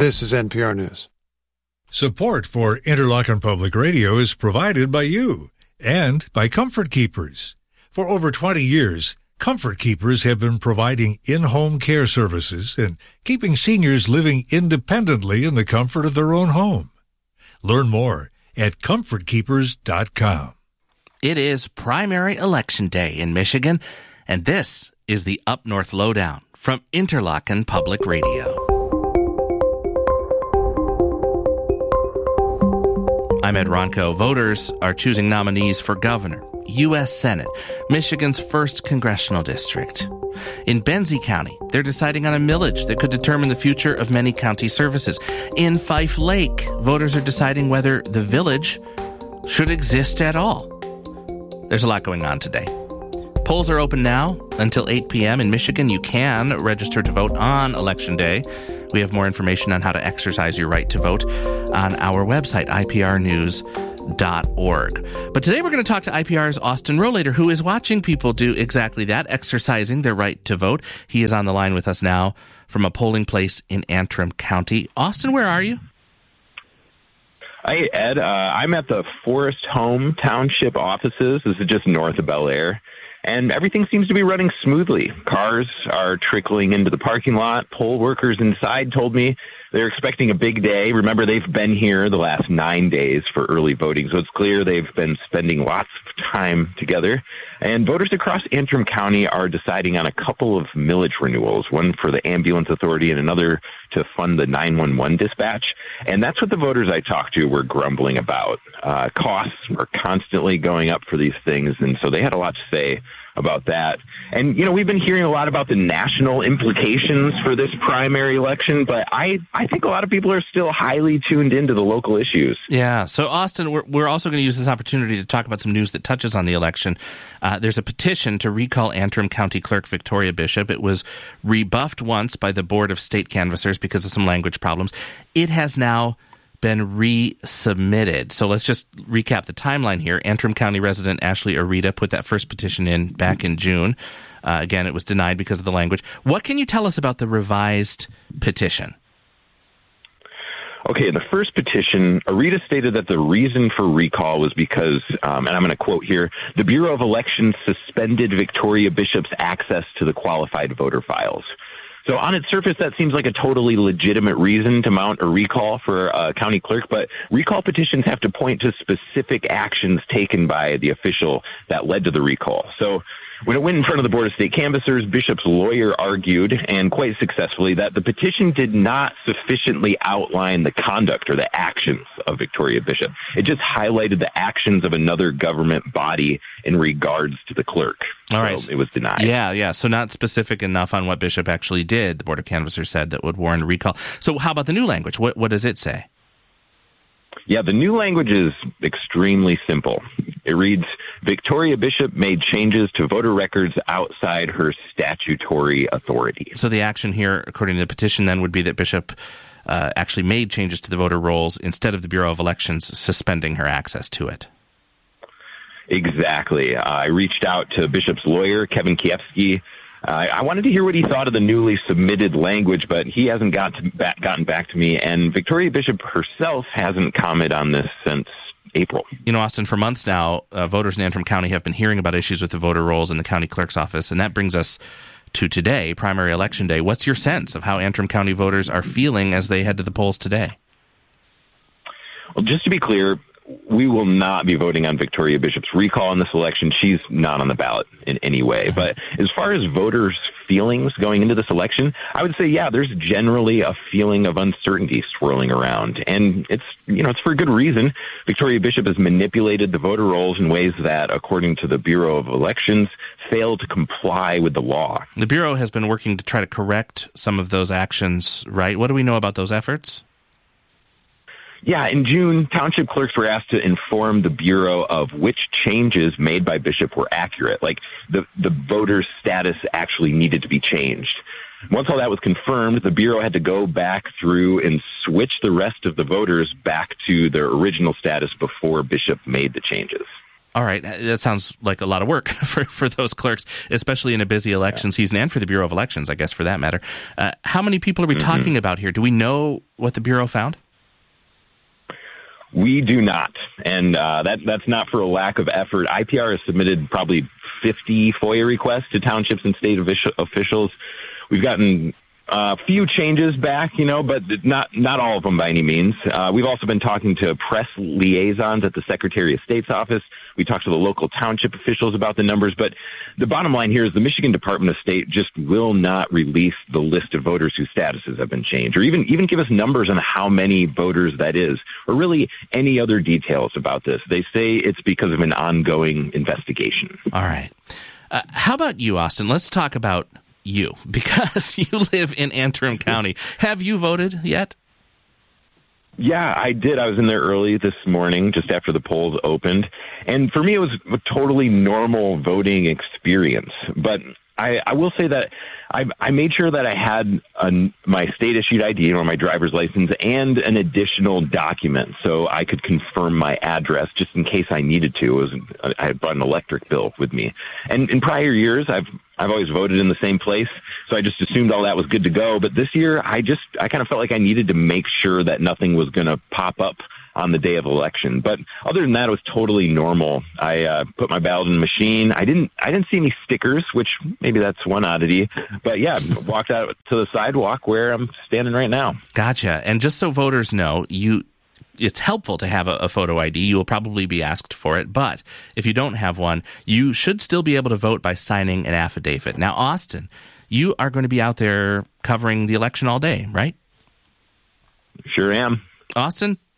This is NPR News. Support for Interlochen Public Radio is provided by you and by Comfort Keepers. For over 20 years, Comfort Keepers have been providing in-home care services and keeping seniors living independently in the comfort of their own home. Learn more at comfortkeepers.com. It is primary election day in Michigan, and this is the Up North Lowdown from Interlochen Public Radio. I'm Ed Ronco. Voters are choosing nominees for governor, U.S. Senate, Michigan's first congressional district. In Benzie County, they're deciding on a millage that could determine the future of many county services. In Fife Lake, voters are deciding whether the village should exist at all. There's a lot going on today. Polls are open now until 8 p.m. In Michigan, you can register to vote on Election Day. We have more information on how to exercise your right to vote on our website, iprnews.org. But today we're going to talk to IPR's Austin Rohlater, who is watching people do exactly that, exercising their right to vote. He is on the line with us now from a polling place in Antrim County. Austin, where are you? Hi, Ed. I'm at the Forest Home Township offices. This is just north of Bel Air. And everything seems to be running smoothly. Cars are trickling into the parking lot. Poll workers inside told me they're expecting a big day. Remember, they've been here the last 9 days for early voting, so it's clear they've been spending lots of time together. And voters across Antrim County are deciding on a couple of millage renewals, one for the ambulance authority and another to fund the 911 dispatch. And that's what the voters I talked to were grumbling about. Costs are constantly going up for these things, and so they had a lot to say about that. And, you know, we've been hearing a lot about the national implications for this primary election, but I think a lot of people are still highly tuned into the local issues. Yeah. So, Austin, we're also going to use this opportunity to talk about some news that touches on the election. There's a petition to recall Antrim County Clerk Victoria Bishop. It was rebuffed once by the Board of State Canvassers because of some language problems. It has now been resubmitted. So let's just recap the timeline here. Antrim County resident Ashley Arita put that first petition in back in June. Again, it was denied because of the language. What can you tell us about the revised petition? Okay, in the first petition, Arita stated that the reason for recall was because, and I'm going to quote here, the Bureau of Elections suspended Victoria Bishop's access to the qualified voter files. So on its surface, that seems like a totally legitimate reason to mount a recall for a county clerk, but recall petitions have to point to specific actions taken by the official that led to the recall. So when it went in front of the Board of State Canvassers, Bishop's lawyer argued, and quite successfully, that the petition did not sufficiently outline the conduct or the actions of Victoria Bishop. It just highlighted the actions of another government body in regards to the clerk. All right. So it was denied. Yeah. So not specific enough on what Bishop actually did, the Board of Canvassers said, that would warrant a recall. So how about the new language? What does it say? Yeah, the new language is extremely simple. It reads, Victoria Bishop made changes to voter records outside her statutory authority. So the action here, according to the petition, then, would be that Bishop actually made changes to the voter rolls instead of the Bureau of Elections suspending her access to it. Exactly. I reached out to Bishop's lawyer, Kevin Kiefsky. I wanted to hear what he thought of the newly submitted language, but he hasn't gotten back to me, and Victoria Bishop herself hasn't commented on this since April. You know, Austin, for months now, voters in Antrim County have been hearing about issues with the voter rolls in the county clerk's office, and that brings us to today, primary election day. What's your sense of how Antrim County voters are feeling as they head to the polls today? Well, just to be clear, we will not be voting on Victoria Bishop's recall in this election. She's not on the ballot in any way. But as far as voters' feelings going into this election, I would say, yeah, there's generally a feeling of uncertainty swirling around. And it's for good reason. Victoria Bishop has manipulated the voter rolls in ways that, according to the Bureau of Elections, fail to comply with the law. The Bureau has been working to try to correct some of those actions, right? What do we know about those efforts? Yeah, in June, township clerks were asked to inform the Bureau of which changes made by Bishop were accurate, like the voter's status actually needed to be changed. Once all that was confirmed, the Bureau had to go back through and switch the rest of the voters back to their original status before Bishop made the changes. All right. That sounds like a lot of work for those clerks, especially in a busy election season and for the Bureau of Elections, I guess, for that matter. How many people are we talking about here? Do we know what the Bureau found? We do not. And that's not for a lack of effort. IPR has submitted probably 50 FOIA requests to townships and state officials. We've gotten a few changes back, but not all of them by any means. We've also been talking to press liaisons at the Secretary of State's office. We talked to the local township officials about the numbers, but the bottom line here is the Michigan Department of State just will not release the list of voters whose statuses have been changed, or even give us numbers on how many voters that is, or really any other details about this. They say it's because of an ongoing investigation. All right. How about you, Austin? Let's talk about you, because you live in Antrim County. Have you voted yet? Yeah, I did. I was in there early this morning, just after the polls opened. And for me, it was a totally normal voting experience. But I will say that I made sure that I had my state-issued ID, or my driver's license, and an additional document so I could confirm my address just in case I needed to. I had brought an electric bill with me. And in prior years, I've always voted in the same place, so I just assumed all that was good to go. But this year, I kind of felt like I needed to make sure that nothing was going to pop up on the day of election. But other than that, it was totally normal. I put my ballot in the machine. I didn't see any stickers, which maybe that's one oddity. But yeah, walked out to the sidewalk where I'm standing right now. Gotcha. And just so voters know, it's helpful to have a photo ID. You will probably be asked for it. But if you don't have one, you should still be able to vote by signing an affidavit. Now, Austin, you are going to be out there covering the election all day, right? Sure am. Austin,